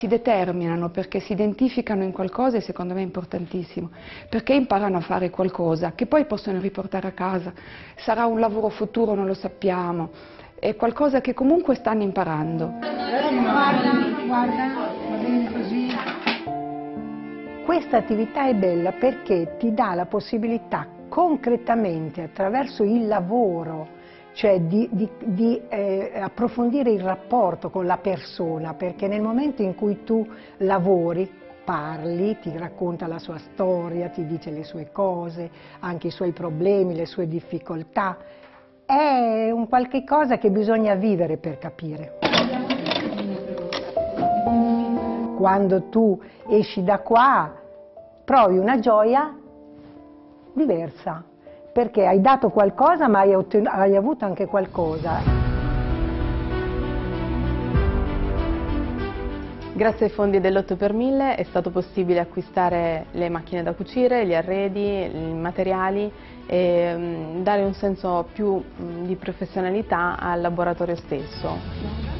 Si determinano perché si identificano in qualcosa e secondo me è importantissimo, perché imparano a fare qualcosa che poi possono riportare a casa. Sarà un lavoro futuro, non lo sappiamo, è qualcosa che comunque stanno imparando. Guarda, va bene così. Questa attività è bella perché ti dà la possibilità concretamente attraverso il lavoro, cioè di approfondire il rapporto con la persona, perché nel momento in cui tu lavori, parli, ti racconta la sua storia, ti dice le sue cose, anche i suoi problemi, le sue difficoltà, è un qualche cosa che bisogna vivere per capire. Quando tu esci da qua, provi una gioia diversa, perché hai dato qualcosa ma hai avuto anche qualcosa. Grazie ai fondi dell'8 per 1000 è stato possibile acquistare le macchine da cucire, gli arredi, i materiali e dare un senso più di professionalità al laboratorio stesso.